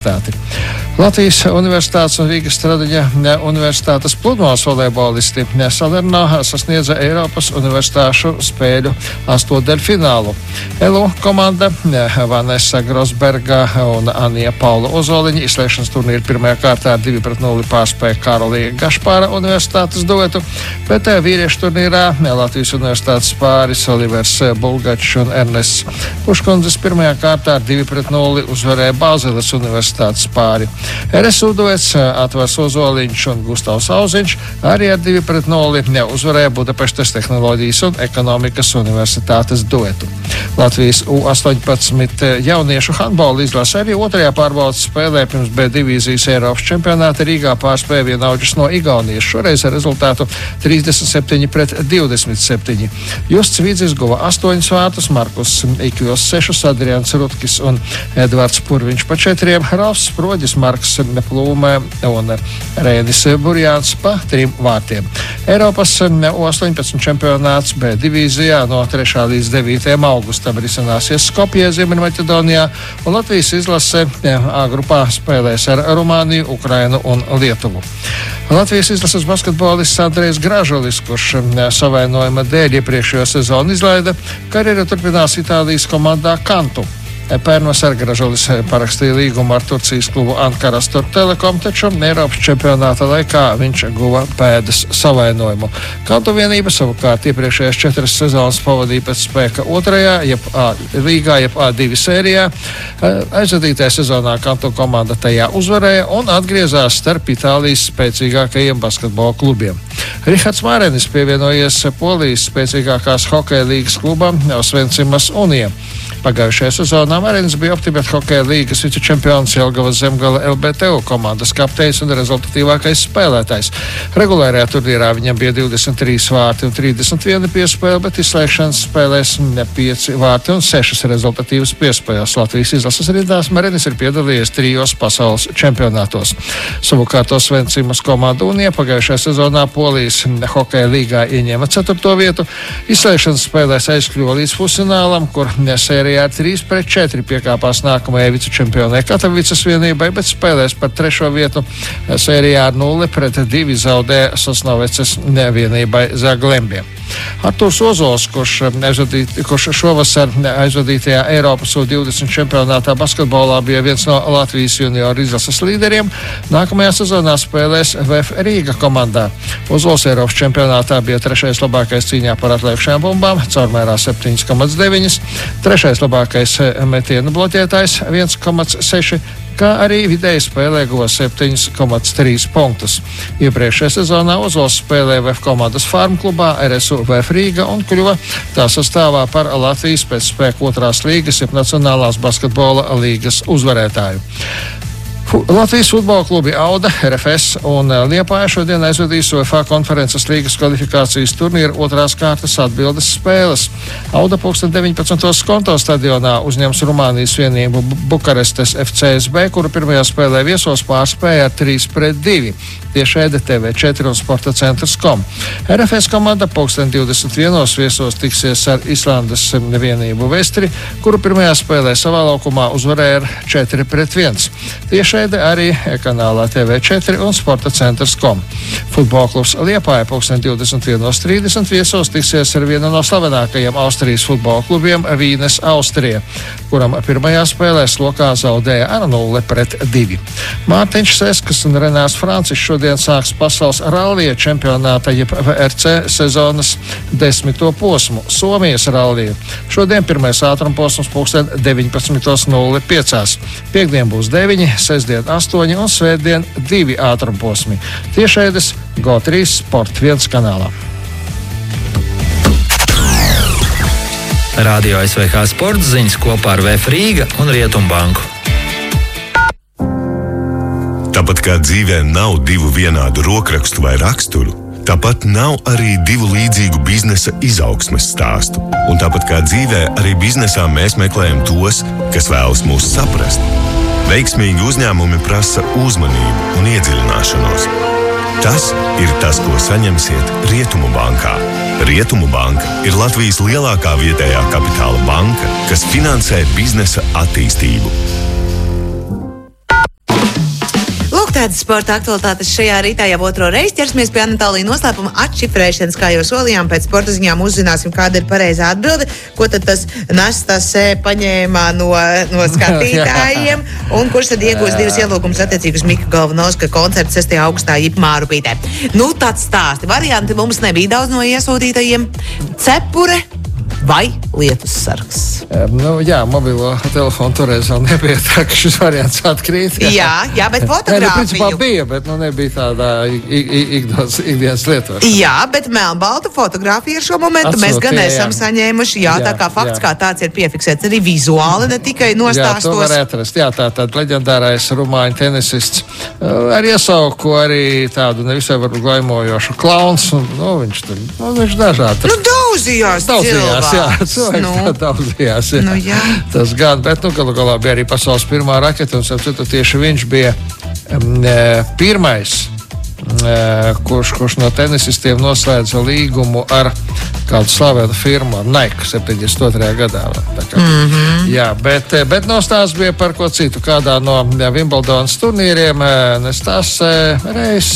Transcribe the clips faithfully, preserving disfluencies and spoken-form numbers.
Latvijas Universitātes un Rīgas Stradiņa Universitātes pludmales volejbolisti Salernā sasniedza Eiropas universitāšu spēļu astotdaļfinālu. L U komanda Vanesa Grosberga un Anija Paula Ozoliņa izslēgšanas turnīra pirmajā kārtā ar divi pret nulli pārspēja Karolija Gašpāra universitātes duetu, bet vīriešu turnīrā Latvijas Universitātes pāris Olivers Bulgačs un Ernests Puškundzes pirmajā kārtā ar divi pret nulli uzvarēja Bāzeles universitātes pāri. R S U duets Atvars Ozoliņš un Gustavs Auziņš arī ar divi pret nulli uzvarēja Budapeštas Tehnoloģijas un ekonomikas universitātes duetu. Latvijas U astoņpadsmit jauniešu handbola izlase arī otrajā pārbaudas spēlē pirms B divīzijas Eiropas čempionāta Rīgā pārspēja vienaudžus no Igaunijas, šoreiz ar rezultātu trīsdesmit septiņi pret divdesmit septiņi. Justs Vidzis guva astoņus vārtus, Markus Ikvils sešus, Adrians Rutkis un Edvards Purviņš pa četriem, Ralfs Sproģis, Marks Plūmē un Rēnis Burjāns pa trim vārtiem. Eiropas U astoņpadsmit čempionāts B divīzijā no trešā līdz devītajam augustam risināsies Skopjē, Ziemeļmaķedonijā, un Latvijas izlase A grupā spēlēs ar Rumāniju, Ukrainu un Lietuvu. Latvijas izlases basketbolists Andrejs Gražulis, kurš savainojuma dēļ iepriekšējo sezonu izlaida, karjeru turpinās Itālijas komandā Kantu. Pērnos ar Gražulis parakstīja līgumu ar Turcijas klubu Ankaras Turk Telekom, taču Eiropas čempionāta laikā viņš guva pēdas savainojumu. Kantu vienība savukārt iepriekšējās četras sezonas pavadīja pēc spēka otrajā, jeb A līgā, jeb A divi sērijā. Aizvadītajā sezonā Kantu komanda tajā uzvarēja un atgriezās starp Itālijas spēcīgākajiem basketbola klubiem. Rihards Mārenis pievienojies Polijas spēcīgākās hokeja līgas klubam Osvencimas Unija. Pagājušajā sezonā Mārenis bija Optibet hokeja līgas vicečempions, Jelgavas Zemgala L B T U komandas kapteinis un rezultatīvākais spēlētājs. Regulārajā turnīrā viņam bija divdesmit trīs vārti un trīsdesmit viena piespēle, bet izslēgšanas spēlēs pieci vārti un sešas rezultatīvas piespēles. Latvijas izlases rindās Mārenis ir piedalījies trijos pasaules čempionātos. Savukārt Osvencimas komanda Unija pagājušajā sezonā Polijas hokeja līgā ieņēma ceturto vietu. Izslēgšanas spēlēs aizkļuva līdz pusfinālam, kur sērijā ar trīs pret četri piekāpās nākamajai vicečempionai Katavicas vienībai, bet spēlēs par trešo vietu sērijā ar nulli pret divi zaudēja Sosnoveces vienībai Zaglembiem. Artūrs Ozols, kurš, aizvadīt, kurš šovasar aizvadītajā Eiropas U divdesmit čempionātā basketbolā bija viens no Latvijas junioru izlases līderiem, nākamajā sezonā spēlēs V F Rīga komandā. Ozols Eiropas čempionātā bija trešais labākais cīņā par atliekušajām bumbām, caurmērā septiņi komats deviņi, trešais labākais metienu bloķētājs viens komats seši, kā arī vidēji spēlē guva septiņi komats trīs punktus. Iepriekšējā sezonā Ozols spēlēja V F komandas Farm klubā, R S U V F Rīga un kļuva tā sastāvā par Latvijas pēc spēka otrās līgas, jeb Nacionālās basketbola līgas uzvarētāju. Latvijas futbola klubi Auda, R F S un Liepāja šodien aizvadīs UEFA konferences līgas kvalifikācijas turnīra otrās kārtas atbildes spēles. Auda pulksten deviņpadsmitos Skonto stadionā uzņems Rumānijas vienību Bukarestes F C S B, kuru pirmajā spēlē viesos pārspēja ar trīs pret divi. Tiešraide T V četri un Sporta centrs punkt com. R F S komanda pulksten divdesmit vienos viesos tiksies ar Islandes vienību Vestri, kuru pirmajā spēlē savā laukumā uzvarēja ar četri pret viens. Tiešraide arī kanālā T V četri un Sporta centrs punkt com. Futbola klubs Liepāja pulksten divdesmit vienos trīsdesmit viesos tiksies ar vienu no slavenākajiem Austrijas futbola klubiem Vīnes Austrija, kuram pirmajā spēlē slokā zaudēja ar nulli pret divi. Mārtiņš Seskas un Renārs Francis šodien sāks pasaules rallija čempionāta jeb V R C sezonas desmito posmu Somijas rallija. Šodien pirmais ātrumposms pulksten deviņpadsmit nulle pieci. Piektdien būs deviņi, sestdien astoņi un svētdien divi ātrumposmi. Tiešraides Go trīs Sport viens kanālā. Radio S V H sports ziņas kopā ar V F Rīga un Rietumbanku. Tāpat kā dzīvē nav divu vienādu rokrakstu vai raksturu, tāpat nav arī divu līdzīgu biznesa izaugsmes stāstu. Un tāpat kā dzīvē, arī biznesā mēs meklējam tos, kas vēlas mūs saprast. Veiksmīgi uzņēmumi prasa uzmanību un iedziļināšanos. Tas ir tas, ko saņemsiet Rietumu bankā. Rietumu banka ir Latvijas lielākā vietējā kapitāla banka, kas finansē biznesa attīstību. kādas sporta aktualitātes šajā rītā jau otro reizi ķersimies pie Anatālija noslēpuma atšifrēšanas, kā jau solījām. Pēc sporta ziņām uzzināsim, kāda ir pareizā atbilde, ko tad tas Nastasē paņēma no, no skatītājiem un kurš tad iegūs divas ielūgumus attiecīgi uz Mika Galvanovska koncertu sestajā augustā Jipmārupītē. Nu, tāds stāsti. Varianti mums nebija daudz no iesūtītajiem. Cepure vai lietus sargs? Nu, jā, mobilo telefonu toreiz vēl nebija tā, ka šis variants atkrīt. Jā, jā, jā bet fotogrāfiju. Nē, principā bija, bet nu nebija tādā ikdienas lietošana. Jā, bet melnbalta fotogrāfija ar šo momentu Atsūt, mēs gan jā, esam jā. saņēmuši. Jā, jā, tā kā fakts jā. kā tāds ir piefiksēts arī vizuāli, ne tikai nostāstos. Jā, to var atrast. Jā, tā tad leģendārais rumāņu tenisists ar iesauku arī tādu nevisai varbūt glaimojošu klauns. Un, nu, viņš tur, nu, viņš dažādi. Nu, daudzījās cilvēks. Jā, cilvēks nu. tā daudzījās. Jā. Nu, jā. Tas gan, bet nu, galu galā bija arī pasaules pirmā raketa, un sapcitu, tieši viņš bija um, pirmais, uh, kurš, kurš no tenisistiem noslēdza līgumu ar kādu slavenu firmu, ar Nike, septiņdesmit otrajā gadā. Kā, mm-hmm. Jā, bet, bet nostāsts bija par ko citu. Kādā no Wimbledonas turnīriem Nestās reiz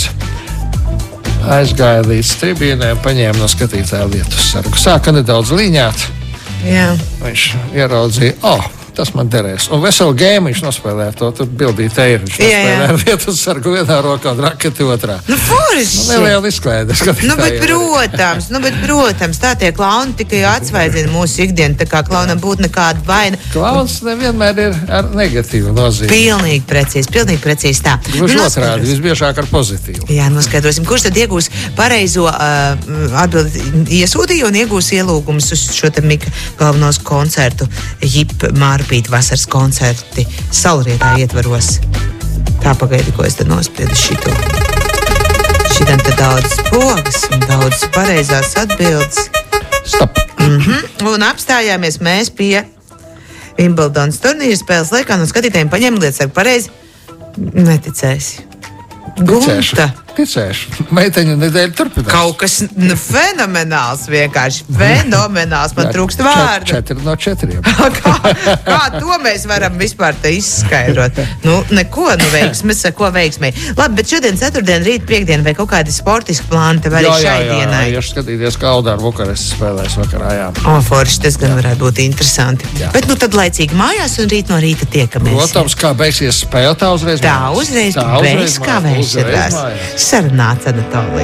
aizgāja līdz tribīnēm, paņēma no skatītāja lietus sargu. Sāka nedaudz līņāt. Jā. Viņš ieraudzīja, oh, tas man derēs. Un veselu gēmu viņš nospēlēja to, tur bildīt eiro. Viņš jā, nospēlēja jā. lietus sargu vienā rokā un raketi otrā. Nu, forši! Nu, neliela izklaide. Nu, bet protams, nu, bet protams, tā tie klauni tikai atsvaidzina mūsu ikdienu, tā kā klaunam būtu nekāda vaina. Klauns nevienmēr ir ar negatīvu nozīmi. Pilnīgi precīzi, pilnīgi precīzi tā. Gluži nu, otrādi, visbiežāk ar pozitīvu. Jā, noskaidrosim, kurš tad iegūs pareizo uh, atbildi iesūtīju un iegūs ielūgumus uz šo te Mika Galvanovska koncertu Jipmārupīte vasaras koncerti Salrietā ietvaros. Tā pagaidi, ko es te nospriedu šito. Šitam te daudz pogas un daudz pareizās atbildes. Stop. Mm-hmm. Un apstājāmies mēs pie Wimbledonas turnīra spēles laikā, un skatītājiem paņēma lietas, saka, pareizi neticēsi. Gunta. Ticēšu. Meiteņu nedēļa turpinās. Kaut kas nu, fenomenāls vienkārši. Fenomenāls. Man trūkst vārdu. Četri no četriem. kā, kā to mēs varam vispār te izskaidrot? Nu, neko, nu veiksmes, ko veiksmē. Labi, bet šodien ceturtdien, rīt, piekdien vai kaut kādi sportiski plāni tev arī šai dienai? Jā, jā, jā, skatīties, kā Aldāra Bukarestas spēlēs vakarā, jā. O, forši, tas gan jā. varētu būt interesanti. Jā. Bet nu tad laicīgi mājās un rīt no rīta tiekamies. Protams, kā beigsies spēle, tā uzreiz tā uzreiz, tā uzreiz beigs, kā vēršatās. Sarunāts Anatālija.